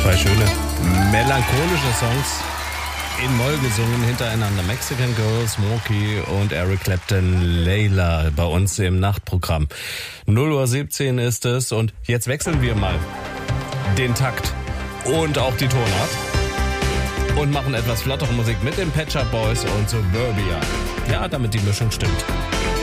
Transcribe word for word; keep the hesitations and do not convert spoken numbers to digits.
Zwei schöne melancholische Songs in Moll gesungen hintereinander. Mexican Girl, Smokey und Eric Clapton, Layla bei uns im Nachtprogramm. null Uhr siebzehn ist es und jetzt wechseln wir mal den Takt und auch die Tonart und machen etwas flottere Musik mit den Pet Shop Boys und Suburbia. Ja, damit die Mischung stimmt.